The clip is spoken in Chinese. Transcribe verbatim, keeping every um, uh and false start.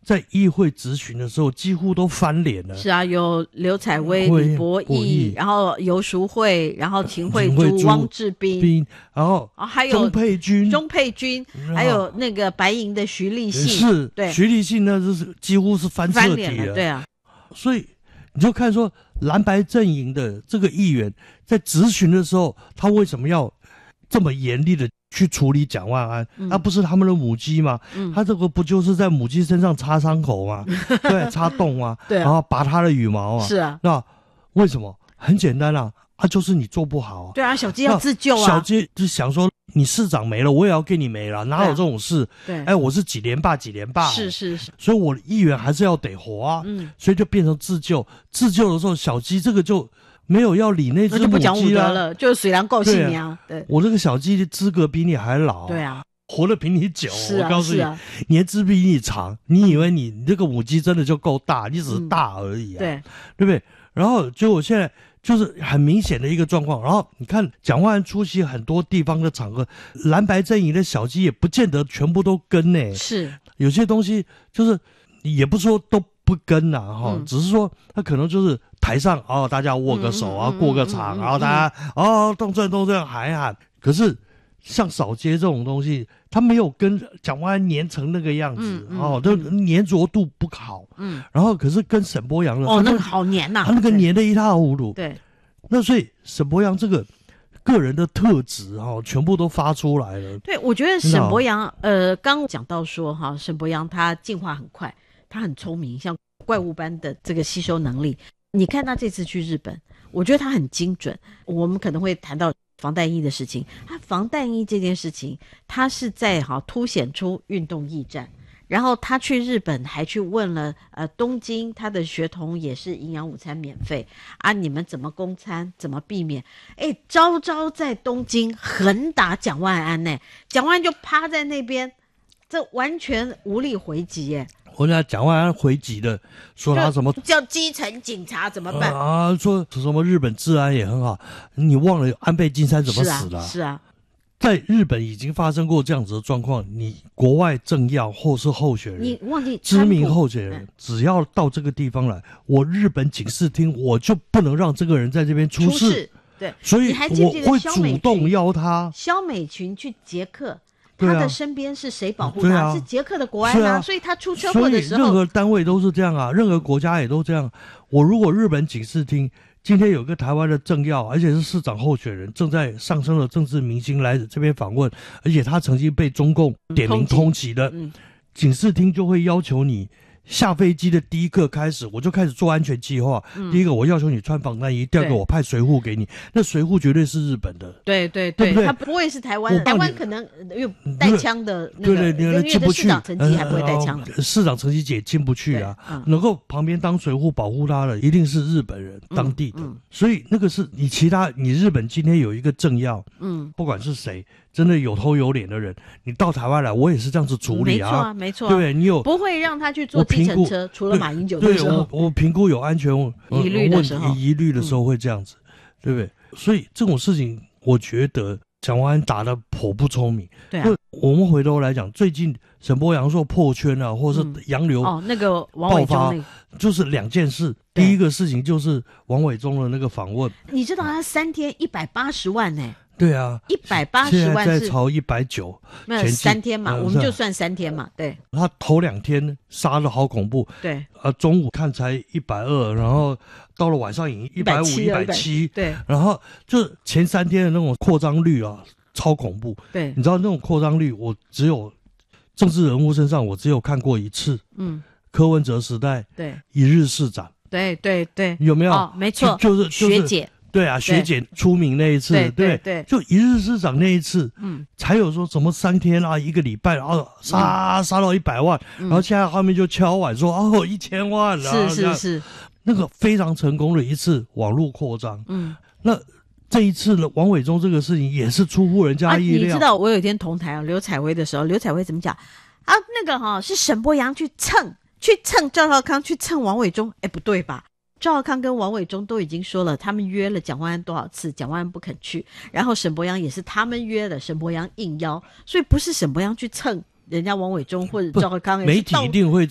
在议会质询的时候几乎都翻脸了。 是啊，有刘彩薇、李博毅，然后游淑慧，然后秦慧珠、汪志斌， 然后还有钟佩君、 钟佩君，还有那个白银的徐立信， 是， 对， 徐立信呢就是几乎是翻彻底了， 对啊。 所以你就看说蓝白阵营的这个议员在质询的时候，他为什么要这么严厉的去处理蒋万安？那、嗯、不是他们的母鸡吗？嗯、他这个不就是在母鸡身上插伤口吗？对，插洞吗？ 对、啊， 然后拔它的羽毛啊。 是啊， 那为什么？很简单啊，啊，就是你做不好、啊。 对啊，小鸡要自救啊。 小鸡就想说，你市长没了，我也要给你没了，哪有这种事？ 对， 哎，我是几连霸几连霸、哦， 是是是， 所以我的议员还是要得活啊。嗯，所以就变成自救，自救的时候，小鸡这个就。没有要理那只母鸡、啊、 那就不讲武德了，就是水狼够性娘。对， 我这个小鸡的资格比你还老， 对啊， 活得比你久。 是啊、 我告诉你， 啊、 年资比你长，你以为你你这个母鸡真的就够大？你只是大而已啊，嗯、 对对不对？然后就我现在就是很明显的一个状况。然后你看，蒋万安出席很多地方的场合，蓝白阵营的小鸡也不见得全部都跟呢、欸， 是有些东西就是也不说都不跟呐、啊，哈、嗯，只是说他可能就是。台上哦，大家握个手啊，嗯、过个场，嗯、然后大家、嗯、哦动这动这喊一喊。可是像扫街这种东西，他没有跟蒋万安黏成那个样子、嗯嗯、哦，都黏着度不好。嗯，然后可是跟沈伯洋的哦，那个好黏呐、啊， 他那个黏得一塌糊涂。 对， 那所以沈伯洋这个个人的特质哈、哦，全部都发出来了。 对，我觉得沈伯洋呃，刚讲到说哈，沈伯洋他进化很快，他很聪明，像怪物般的这个吸收能力。你看他这次去日本，我觉得他很精准。我们可能会谈到防弹衣的事情，他防弹衣这件事情，他是在哈凸显出运动驿站。然后他去日本还去问了呃东京他的学童也是营养午餐免费啊，你们怎么供餐怎么避免？哎，招招在东京横打蒋万安呢，蒋万安就趴在那边，这完全无力回击耶。 我讲蒋万安回击的，说他什么叫基层警察怎么办、 呃、啊？说什么日本治安也很好，你忘了安倍晋三怎么死的、啊？ 是啊，是啊， 在日本已经发生过这样子的状况，你国外政要或是候选人， 你忘记知名候选人，只要到这个地方来，我日本警视厅我就不能让这个人在这边出事。 出事对， 所以我会主动邀他。 萧美琴去捷克。他的身边是谁保护他？ 啊、 是捷克的国安啊，啊所以他出车祸的时候， 任何单位都是这样啊，任何国家也都这样。我如果日本警视厅今天有个台湾的政要，而且是市长候选人，正在上升的政治明星来这边访问，而且他曾经被中共点名通缉的，嗯、警视厅就会要求你。下飞机的第一刻开始，我就开始做安全计划。嗯、第一个，我要求你穿防弹衣；第二个，我派随扈给你。那随扈绝对是日本的， 对对 对, 对, 对，他不会是台湾的。台湾可能有带枪的、那个， 对对对，进不去。 市长层级还不会带枪的、 呃，市长层级也进不去啊。嗯、能够旁边当随扈保护他的，一定是日本人、嗯、当地的。嗯、所以那个是你其他，你日本今天有一个政要，嗯，不管是谁。真的有头有脸的人，你到台湾来，我也是这样子处理啊， 没错啊，没错、啊， 对不对？你有不会让他去坐计程车，除了马英九的时候， 对，我我评估有安全疑虑的时候， 疑虑的时候会这样子，嗯、对不对？所以这种事情，我觉得蒋万安打得颇不聪明。 对啊， 我们回头来讲，最近沈伯洋说破圈啊，或者是洋流、 嗯、哦，那个王伟忠、那個， 就是两件事。第一个事情就是王伟忠的那个访问， 你知道他三天一百八十万呢、欸？ 对啊， 一百八十万是现在在朝一百九， 没有三天嘛、呃，我们就算三天嘛。对， 他头两天杀的好恐怖， 对， 啊，中午看才一百二，然后到了晚上已经一百五、一百七， 对， 然后就前三天的那种扩张率啊，超恐怖。 对， 你知道那种扩张率，我只有政治人物身上我只有看过一次，嗯，柯文哲时代， 对， 一日市长， 对对对， 有没有？ 哦，没错， 就、就是、就是、 学姐。 对啊，学姐出名那一次， 对对对, 对， 就一日市长那一次，嗯，才有说什么三天啊，一个礼拜，然后杀、嗯、杀到一百万、嗯，然后现在后面就敲碗说哦一千万了， 是是是， 那个非常成功的一次网络扩张，嗯，那这一次呢，王伟忠这个事情也是出乎人家意料。 啊、你知道我有一天同台啊，刘彩薇的时候，刘彩薇怎么讲啊？那个哈、哦、是沈伯洋去蹭去蹭赵少康，去蹭王伟忠，哎，不对吧？赵少康跟王伟忠都已经说了，他们约了蒋万安多少次，蒋万安不肯去，然后沈伯洋也是他们约的，沈伯洋应邀，所以不是沈伯洋去蹭人家王伟忠或者赵少康， 媒体一定会